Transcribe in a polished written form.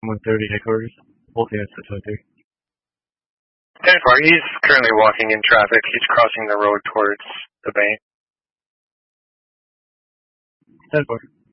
130 headquarters. Hopefully that's the 23. 10-4, he's currently walking in traffic. He's crossing the road towards the bank. 10-4.